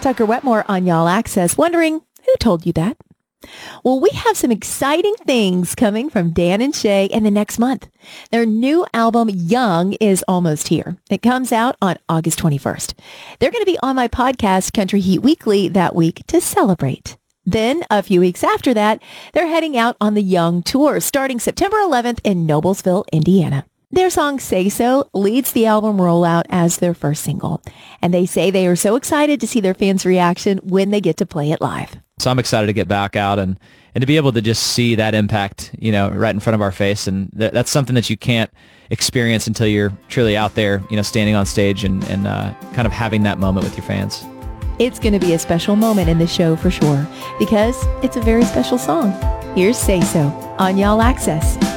Tucker Wetmore on Y'all Access, wondering who told you that? Well, we have some exciting things coming from Dan and Shay in the next month. Their new album, Young, is almost here. It comes out on August 21st. They're going to be on my podcast, Country Heat Weekly, that week to celebrate. Then, a few weeks after that, they're heading out on the Young Tour, starting September 11th in Noblesville, Indiana. Their song Say So leads the album rollout as their first single. And they say they are so excited to see their fans' reaction when they get to play it live. So I'm excited to get back out and to be able to just see that impact, right in front of our face. And that's something that you can't experience until you're truly out there, standing on stage and kind of having that moment with your fans. It's going to be a special moment in the show for sure, because it's a very special song. Here's Say So on Y'all Access.